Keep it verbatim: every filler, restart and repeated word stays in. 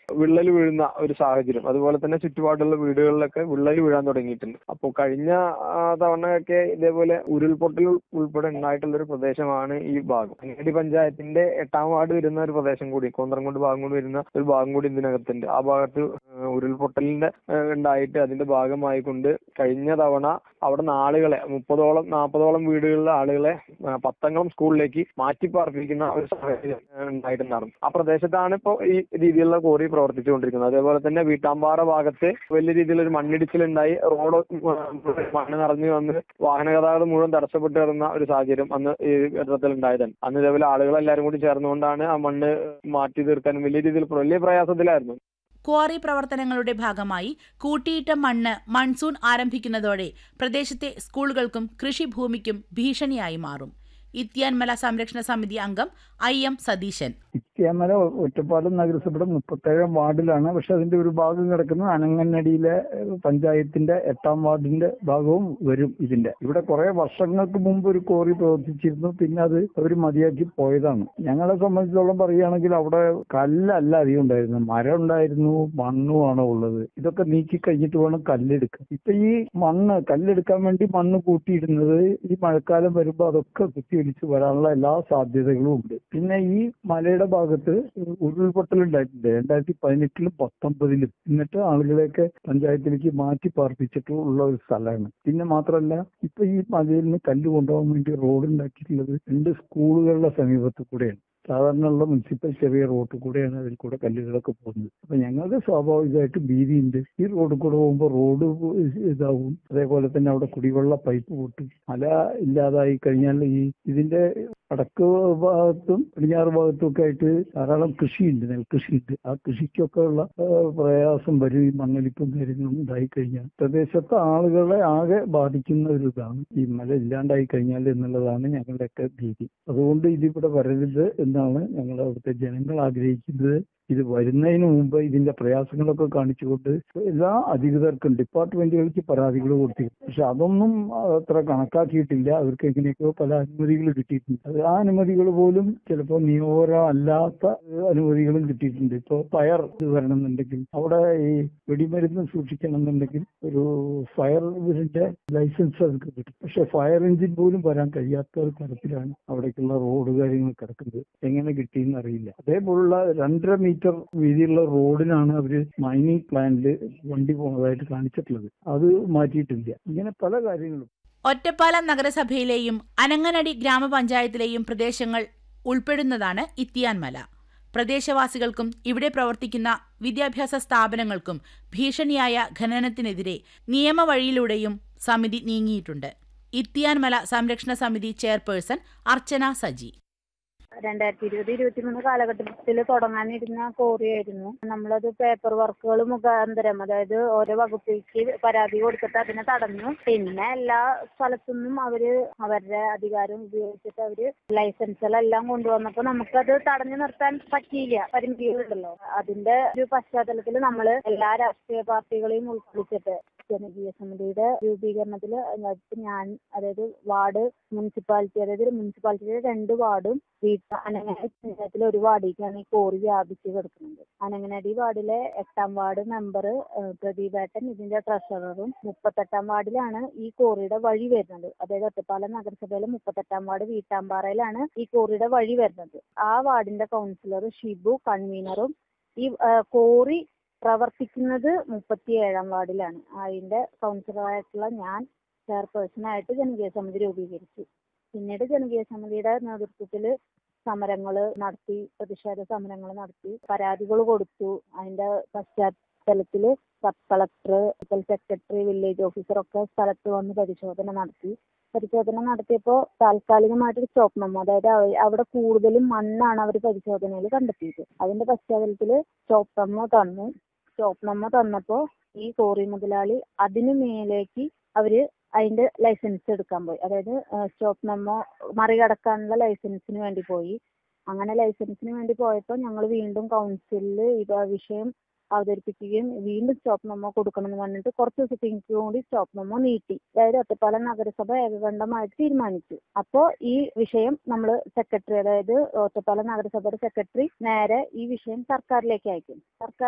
വിള്ളൽ വീഴുന്ന ഒരു സാഹചര്യം, അതുപോലെ തന്നെ ചുറ്റുപാടുള്ള വീടുകളിലൊക്കെ വിള്ളൽ വീഴാൻ തുടങ്ങിയിട്ടുണ്ട്. അപ്പോൾ കഴിഞ്ഞ തവണയൊക്കെ ഇതേപോലെ ഉരുൾപൊട്ടൽ ഉൾപ്പെടെ ഉണ്ടായിട്ടുള്ള ഒരു പ്രദേശമാണ് ഈ ഭാഗം. അങ്ങാടി പഞ്ചായത്തിന്റെ എട്ടാം വാർഡ് വരുന്ന ഒരു പ്രദേശം കൂടി, കോന്തറംകുണ്ട് ഭാഗം കൂടി വരുന്ന ഒരു ഭാഗം കൂടി ഇതിനകത്തുണ്ട്. ആ ഭാഗത്ത് ഉരുൾപൊട്ടലിന്റെ ഉണ്ടായിട്ട് അതിന്റെ ഭാഗമായിക്കൊണ്ട് കഴിഞ്ഞ തവണ അവിടെ നിന്ന് ആളുകളെ മുപ്പതോളം നാൽപ്പതോളം വീടുകളിലെ ആളുകളെ പത്തംഗം സ്കൂളിലേക്ക് മാറ്റിപ്പാർപ്പിക്കുന്ന ഒരു സാഹചര്യം ഉണ്ടായിട്ടുണ്ടായിരുന്നു. ആ പ്രദേശത്താണ് ഇപ്പോൾ ഈ രീതിയിലുള്ള കോറി പ്രവർത്തിച്ചുകൊണ്ടിരിക്കുന്നത്. അതേപോലെ തന്നെ വീട്ടാമ്പാറ ഭാഗത്ത് വലിയ രീതിയിലൊരു മണ്ണിടിച്ചിലുണ്ടായി. റോഡ് മണ്ണ് നിറഞ്ഞു വന്ന് വാഹന ഗതാഗതം മുഴുവൻ തടസ്സപ്പെട്ട് കിടന്ന ഒരു സാഹചര്യം അന്ന് ഈ ഘട്ടത്തിൽ ഉണ്ടായതാണ്. അന്ന് ഇതേപോലെ ആളുകൾ എല്ലാവരും കൂടി ചേർന്നുകൊണ്ടാണ് ആ മണ്ണ് മാറ്റി തീർക്കാനും വലിയ രീതിയിൽ വലിയ പ്രയാസത്തിലായിരുന്നു. ക്വാറി പ്രവർത്തനങ്ങളുടെ ഭാഗമായി കൂട്ടിയിട്ട മണ്ണ് മൺസൂൺ ആരംഭിക്കുന്നതോടെ പ്രദേശത്തെ സ്കൂളുകൾക്കും കൃഷിഭൂമിക്കും ഭീഷണിയായി മാറും. ഇത്തിയാൻമല സംരക്ഷണ സമിതി അംഗം ഐ എം സതീശൻ. ഇത്തിയാൻമല ഒറ്റപ്പാലം നഗരസഭയുടെ മുപ്പത്തേഴാം വാർഡിലാണ്. പക്ഷെ അതിന്റെ ഒരു ഭാഗം കിടക്കുന്നത് അനങ്ങനടിയിലെ പഞ്ചായത്തിന്റെ എട്ടാം വാർഡിന്റെ ഭാഗവും വരും. ഇതിന്റെ ഇവിടെ കുറെ വർഷങ്ങൾക്ക് മുമ്പ് ഒരു കോറി പ്രവർത്തിച്ചിരുന്നു. പിന്നെ അത് അവർ മതിയാക്കി പോയതാണ്. ഞങ്ങളെ സംബന്ധിച്ചോളം പറയുകയാണെങ്കിൽ അവിടെ കല്ലല്ല അധികം ഉണ്ടായിരുന്നു, മരം ഉണ്ടായിരുന്നു, മണ്ണുമാണ് ഉള്ളത്. ഇതൊക്കെ നീക്കി കഴിഞ്ഞിട്ട് വേണം കല്ലെടുക്കാൻ. ഇപ്പൊ ഈ മണ്ണ് കല്ലെടുക്കാൻ വേണ്ടി മണ്ണ് കൂട്ടിയിടുന്നത് ഈ മഴക്കാലം വരുമ്പോൾ അതൊക്കെ കുത്തിയൊലിച്ച് വരാനുള്ള എല്ലാ സാധ്യതകളും ഉണ്ട്. പിന്നെ ഈ മലയുടെ ഭാഗത്ത് ഉരുൾപൊട്ടൽ ഉണ്ടായിട്ടുണ്ട് രണ്ടായിരത്തി പതിനെട്ടിലും പത്തൊമ്പതിലും. എന്നിട്ട് ആളുകളെയൊക്കെ പഞ്ചായത്തിലേക്ക് മാറ്റി പാർപ്പിച്ചിട്ടുള്ള ഒരു സ്ഥലമാണ്. പിന്നെ മാത്രമല്ല ഇപ്പൊ ഈ മലയിൽ നിന്ന് കല്ല് കൊണ്ടുപോകാൻ വേണ്ടി റോഡ് ഉണ്ടാക്കിയിട്ടുള്ളത് രണ്ട് സ്കൂളുകളുടെ സമീപത്ത് കൂടെയാണ്. സാധാരണ ഉള്ള മുനിസിപ്പൽ ചെറിയ റോഡിൽ കൂടെയാണ് അതിൽ കൂടെ കല്ലുകളൊക്കെ പോകുന്നത്. അപ്പൊ ഞങ്ങൾക്ക് സ്വാഭാവികമായിട്ട് ഭീതിയുണ്ട്. ഈ റോഡിൽ കൂടെ പോകുമ്പോൾ റോഡ് ഇതാവും. അതേപോലെ തന്നെ അവിടെ കുടിവെള്ള പൈപ്പ് പൊട്ടും. മല ഇല്ലാതായി കഴിഞ്ഞാൽ ഈ ഇതിന്റെ വടക്ക് ഭാഗത്തും പടിഞ്ഞാറ് ഭാഗത്തും ഒക്കെ ആയിട്ട് ധാരാളം കൃഷിയുണ്ട്, നെൽകൃഷിയുണ്ട്. ആ കൃഷിക്കൊക്കെ ഉള്ള പ്രയാസം വരും. ഈ മണ്ണൊലിപ്പും കാര്യങ്ങളും ഉണ്ടായി കഴിഞ്ഞാൽ പ്രദേശത്തെ ആളുകളെ ആകെ ബാധിക്കുന്ന ഒരു ഇതാണ് ഈ മല ഇല്ലാണ്ടായി കഴിഞ്ഞാൽ എന്നുള്ളതാണ് ഞങ്ങളുടെയൊക്കെ ഭീതി. അതുകൊണ്ട് ഇതിവിടെ വരരുത് എന്നാണ് ഞങ്ങൾ അവിടുത്തെ ജനങ്ങൾ ആഗ്രഹിക്കുന്നത്. ഇത് വരുന്നതിന് മുമ്പ് ഇതിന്റെ പ്രയാസങ്ങളൊക്കെ കാണിച്ചുകൊണ്ട് എല്ലാ അധികൃതർക്കും ഡിപ്പാർട്ട്മെന്റുകൾക്ക് പരാതികൾ കൊടുത്തിരുന്നു. പക്ഷെ അതൊന്നും അത്ര കണക്കാക്കിയിട്ടില്ല. അവർക്ക് എങ്ങനെയൊക്കെയോ പല അനുമതികൾ കിട്ടിയിട്ടുണ്ട്. അത് ആ അനുമതികൾ പോലും ചിലപ്പോൾ നിയമപരം അല്ലാത്ത അനുമതികളും കിട്ടിയിട്ടുണ്ട്. ഇപ്പോൾ ഫയർ വരണമെന്നുണ്ടെങ്കിൽ അവിടെ ഈ വെടിമരുന്ന് സൂക്ഷിക്കണം എന്നുണ്ടെങ്കിൽ ഒരു ഫയർ ഇതിന്റെ ലൈസൻസ് അവർക്ക് കിട്ടും. പക്ഷെ ഫയർ എഞ്ചിൻ പോലും വരാൻ കഴിയാത്ത തരത്തിലാണ് അവിടേക്കുള്ള റോഡ് കാര്യങ്ങൾ കിടക്കുന്നത്. എങ്ങനെ കിട്ടിയെന്ന് അറിയില്ല. അതേപോലുള്ള രണ്ടര മീറ്റർ വീതിയുള്ള റോഡിനാണ് അവര് മൈനിങ് പ്ലാന്റില് വണ്ടി പോകുന്നതായിട്ട് കാണിച്ചിട്ടുള്ളത്. അത് മാറ്റിയിട്ടില്ല. ഇങ്ങനെ പല കാര്യങ്ങളും. ഒറ്റപ്പാലം നഗരസഭയിലെയും അനങ്ങനടി ഗ്രാമപഞ്ചായത്തിലെയും പ്രദേശങ്ങൾ ഉൾപ്പെടുന്നതാണ് ഇത്തിയാൻമല. പ്രദേശവാസികൾക്കും ഇവിടെ പ്രവർത്തിക്കുന്ന വിദ്യാഭ്യാസ സ്ഥാപനങ്ങൾക്കും ഭീഷണിയായ ഖനനത്തിനെതിരെ നിയമവഴിയിലൂടെയും സമിതി നീങ്ങിയിട്ടുണ്ട്. ഇത്തിയാൻമല സംരക്ഷണ സമിതി ചെയർപേഴ്സൺ അർച്ചന സജി. രണ്ടായിരത്തി ഇരുപത് ഇരുപത്തിമൂന്ന് കാലഘട്ടത്തിൽ തുടങ്ങാനിരുന്ന കോറിയായിരുന്നു. നമ്മളത് പേപ്പർ വർക്കുകൾ മുഖാന്തരം, അതായത് ഓരോ വകുപ്പിലേക്ക് പരാതി കൊടുത്തിട്ട് അതിനെ തടഞ്ഞു. പിന്നെ എല്ലാ സ്ഥലത്തുനിന്നും അവര് അവരുടെ അധികാരം ഉപയോഗിച്ചിട്ട് അവര് ലൈസൻസുകളെല്ലാം കൊണ്ടുവന്നപ്പോൾ നമുക്കത് തടഞ്ഞു നിർത്താൻ പറ്റിയില്ല. പരിമിതികളുണ്ടല്ലോ. അതിന്റെ ഒരു പശ്ചാത്തലത്തിൽ നമ്മൾ എല്ലാ രാഷ്ട്രീയ പാർട്ടികളെയും ഉൾക്കൊള്ളിച്ചിട്ട് ജനകീയ സമിതിയുടെ രൂപീകരണത്തിൽ ഞാൻ, അതായത് വാർഡ് മുനിസിപ്പാലിറ്റി, അതായത് മുനിസിപ്പാലിറ്റിയുടെ രണ്ട് വാർഡും അനങ്ങനടി പഞ്ചായത്തിലെ ഒരു വാർഡിലേക്കാണ് ഈ കോറി വ്യാപിച്ച് കിടക്കുന്നത്. അനങ്ങനടി വാർഡിലെ എട്ടാം വാർഡ് മെമ്പർ പ്രദീപേട്ടൻ ഇതിന്റെ ട്രഷററും, മുപ്പത്തെട്ടാം വാർഡിലാണ് ഈ കോറിയുടെ വഴി വരുന്നത്. അതായത് ഒറ്റപ്പാലം നഗരസഭയിലെ മുപ്പത്തെട്ടാം വാർഡ് വീട്ടാമ്പാറയിലാണ് ഈ കോറിയുടെ വഴി വരുന്നത്. ആ വാർഡിന്റെ കൗൺസിലർ ഷിബു കൺവീനറും ഈ കോറി പ്രവർത്തിക്കുന്നത് മുപ്പത്തി ഏഴാം വാർഡിലാണ്. അതിന്റെ കൗൺസിലറായിട്ടുള്ള ഞാൻ ചെയർപേഴ്സണായിട്ട് ജനകീയ സമിതി രൂപീകരിച്ചു. പിന്നീട് ജനകീയ സമിതിയുടെ നേതൃത്വത്തിൽ സമരങ്ങൾ നടത്തി, പ്രതിഷേധ സമരങ്ങൾ നടത്തി, പരാതികൾ കൊടുത്തു. അതിന്റെ പശ്ചാത്തലത്തിൽ സബ് കളക്ടർ, സെക്രട്ടറി, വില്ലേജ് ഓഫീസറൊക്കെ സ്ഥലത്ത് വന്ന് പരിശോധന നടത്തി. പരിശോധന നടത്തിയപ്പോൾ താൽക്കാലികമായിട്ടൊരു സ്റ്റോപ്പ് മെമ്മോ, അതായത് അവിടെ കൂടുതലും മണ്ണാണ് അവർ പരിശോധനയിൽ കണ്ടെത്തിയത്. അതിന്റെ പശ്ചാത്തലത്തിൽ സ്റ്റോപ്പ് മെമ്മോ തന്നു. സ്റ്റോപ്പ് മെമ്മോ തന്നപ്പോൾ ഈ കോറി മുതലാളി അതിനു മേലേക്ക് അവര് അതിന്റെ ലൈസൻസ് എടുക്കാൻ പോയി. അതായത് സ്റ്റോപ്പ് മെമ്മോ മറികടക്കാനുള്ള ലൈസൻസിന് വേണ്ടി പോയി. അങ്ങനെ ലൈസൻസിന് വേണ്ടി പോയപ്പോൾ ഞങ്ങൾ വീണ്ടും കൗൺസിലിൽ ഈ വിഷയം അവതരിപ്പിക്കുകയും വീണ്ടും സ്റ്റോപ്പ് മെമ്മോ കൊടുക്കണമെന്ന് പറഞ്ഞിട്ട് കുറച്ച് ദിവസത്തേക്ക് കൂടി സ്റ്റോപ്പ് മെമ്മോ നീട്ടി. അതായത് ഒറ്റപ്പാലം നഗരസഭ ഏകകണ്ഠമായിട്ട് തീരുമാനിച്ചു. അപ്പോൾ ഈ വിഷയം നമ്മൾ സെക്രട്ടറി, അതായത് ഒറ്റപ്പാലം നഗരസഭയുടെ സെക്രട്ടറി നേരെ ഈ വിഷയം സർക്കാരിലേക്ക് അയക്കും. സർക്കാർ